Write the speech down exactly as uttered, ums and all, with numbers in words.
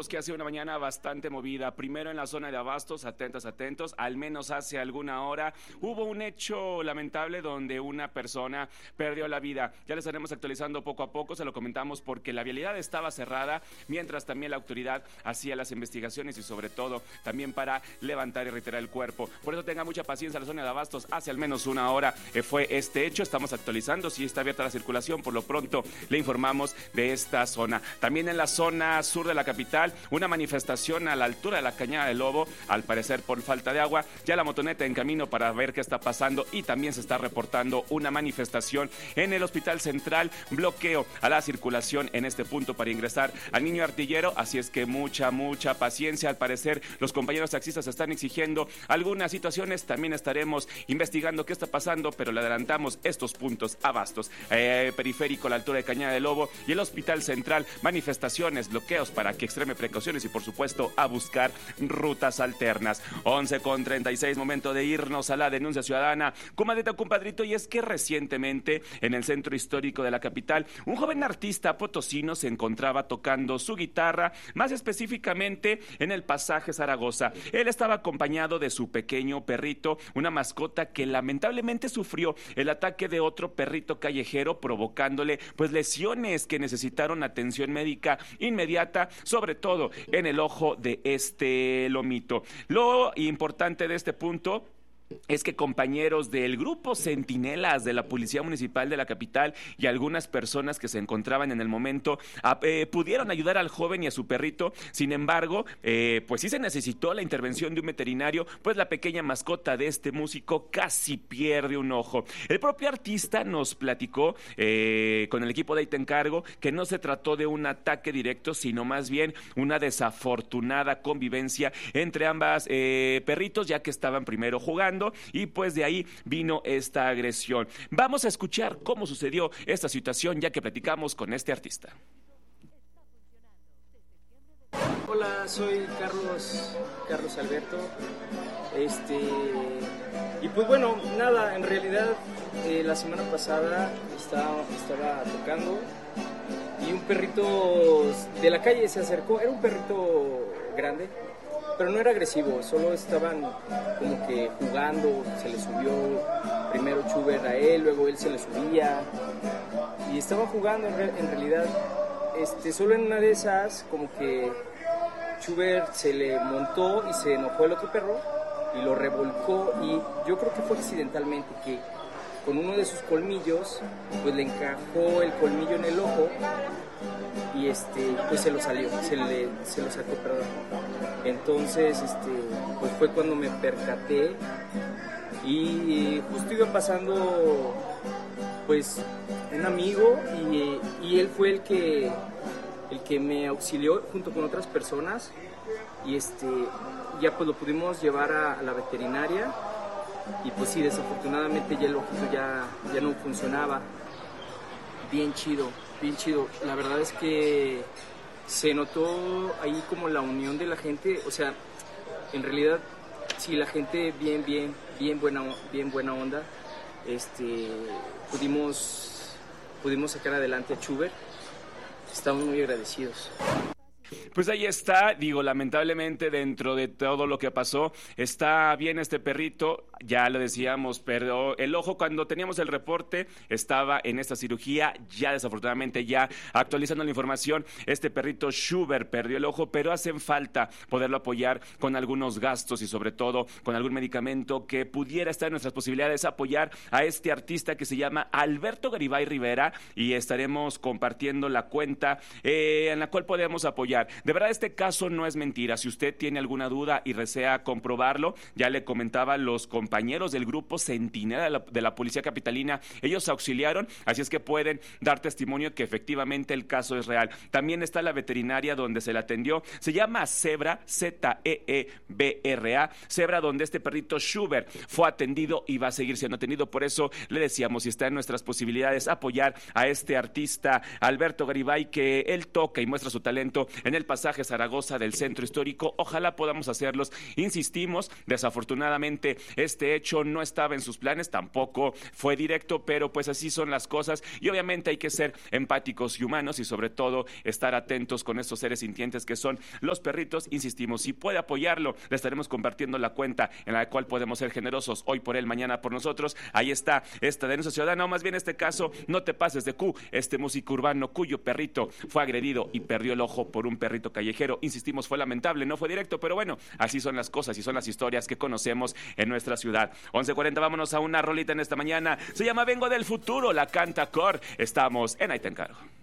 informarles que hace una mañana bastante movida. Primero en la zona de Abastos, atentos, atentos, al menos hace alguna hora hubo un hecho lamentable donde una persona perdió la vida. Ya les estaremos actualizando poco a poco, se lo comentamos porque la vialidad estaba cerrada, mientras también la autoridad hacía las investigaciones y sobre todo también para levantar y reiterar el cuerpo. Por eso tenga mucha paciencia, la zona de Abastos hace al menos una hora eh, fue este hecho. Estamos actualizando si está abierta la circulación, por lo pronto le informamos de esta zona. También en la zona sur de la capital, una manifestación a la altura de la Cañada del Lobo, al parecer por falta de agua, ya la motoneta en camino para ver qué está pasando y también se está reportando una manifestación en el Hospital Central, bloqueo a la circulación en este punto para ingresar al Niño Artillero, así es que mucha, mucha paciencia. Al parecer los compañeros taxistas están exigiendo algunas situaciones, también estaremos investigando qué está pasando, pero le adelantamos estos puntos: Abastos, eh, periférico a la altura de Cañada del Lobo y el Hospital Central, manifestaciones, bloqueos para que extreme precauciones y por supuesto a buscar rutas alternas. once con treinta y seis, momento de irnos a la denuncia ciudadana. Comadita, compadrito, y es que recientemente en el centro histórico de la capital, un joven artista potosino se encontraba tocando su guitarra, más específicamente en el pasaje Zaragoza. Él estaba acompañado de su pequeño perrito, una mascota que lamentablemente sufrió el ataque de otro perrito callejero, provocándole pues lesiones que necesitaron atención médica inmediata, sobre todo en el ojo de este lomito. Lo importante de este punto es que compañeros del grupo Centinelas de la Policía Municipal de la capital y algunas personas que se encontraban en el momento eh, pudieron ayudar al joven y a su perrito. Sin embargo, eh, pues sí se necesitó la intervención de un veterinario, pues la pequeña mascota de este músico casi pierde un ojo. El propio artista nos platicó eh, con el equipo de Ahí Te Encargo que no se trató de un ataque directo, sino más bien una desafortunada convivencia entre ambas eh, perritos, ya que estaban primero jugando y pues de ahí vino esta agresión. Vamos a escuchar cómo sucedió esta situación, ya que platicamos con este artista. Hola, soy Carlos, Carlos Alberto. Este, y pues bueno, nada, en realidad eh, la semana pasada estaba, estaba tocando y un perrito de la calle se acercó. Era un perrito grande, pero no era agresivo, solo estaban como que jugando. Se le subió primero Chuber a él, luego él se le subía y estaban jugando en, re, en realidad. Este, solo en una de esas como que Chuber se le montó y se enojó el otro perro y lo revolcó, y yo creo que fue accidentalmente, que con uno de sus colmillos pues le encajó el colmillo en el ojo y este pues se lo salió, se le se lo sacó, perdón. Entonces este pues fue cuando me percaté y justo iba pasando pues un amigo y, y él fue el que el que me auxilió junto con otras personas y este ya pues lo pudimos llevar a, a la veterinaria. Y pues sí, desafortunadamente ya el ojito ya, ya no funcionaba. Bien chido, bien chido. La verdad es que se notó ahí como la unión de la gente. O sea, en realidad, sí, la gente bien, bien, bien buena, bien buena onda. Este, pudimos, pudimos sacar adelante a Chuber. Estamos muy agradecidos. Pues ahí está, digo, lamentablemente dentro de todo lo que pasó, está bien este perrito, ya lo decíamos, perdió el ojo cuando teníamos el reporte, estaba en esta cirugía, ya desafortunadamente ya actualizando la información, este perrito Schubert perdió el ojo, pero hacen falta poderlo apoyar con algunos gastos y sobre todo con algún medicamento que pudiera estar en nuestras posibilidades, apoyar a este artista que se llama Alberto Garibay Rivera, y estaremos compartiendo la cuenta eh, en la cual podemos apoyar. De verdad, este caso no es mentira. Si usted tiene alguna duda y desea comprobarlo, ya le comentaba, los compañeros del grupo Centinela de la, de la Policía Capitalina, ellos auxiliaron, así es que pueden dar testimonio que efectivamente el caso es real. También está la veterinaria donde se le atendió, se llama Zebra, Z E E B R A, Zebra, donde este perrito Schubert fue atendido y va a seguir siendo atendido. Por eso le decíamos, si está en nuestras posibilidades, apoyar a este artista Alberto Garibay, que él toca y muestra su talento en en el pasaje Zaragoza del centro histórico. Ojalá podamos hacerlos. Insistimos, desafortunadamente este hecho no estaba en sus planes, tampoco fue directo, pero pues así son las cosas y obviamente hay que ser empáticos y humanos y sobre todo estar atentos con estos seres sintientes que son los perritos. Insistimos, si puede apoyarlo, le estaremos compartiendo la cuenta en la cual podemos ser generosos, hoy por él, mañana por nosotros. Ahí está esta denuncia ciudadana, o más bien este caso, no te pases de Q, este músico urbano cuyo perrito fue agredido y perdió el ojo por un perrito callejero. Insistimos, fue lamentable, no fue directo, pero bueno, así son las cosas y son las historias que conocemos en nuestra ciudad. once cuarenta, vámonos a una rolita en esta mañana. Se llama Vengo del Futuro, la canta Cor. Estamos en Ahí Te Encargo.